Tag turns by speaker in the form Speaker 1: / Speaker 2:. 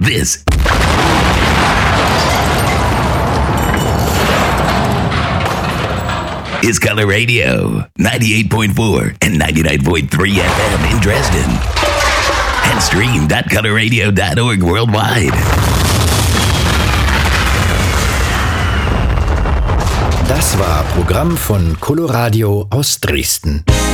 Speaker 1: This is Color Radio, 98.4 and 99.3 FM in Dresden. And stream.colorradio.org worldwide.
Speaker 2: Das war Programm von Coloradio aus Dresden.